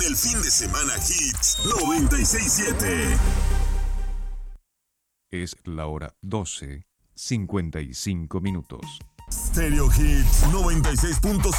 el fin de semana Hits 96.7. Es la hora 12:55. Stereo Hits 96.7.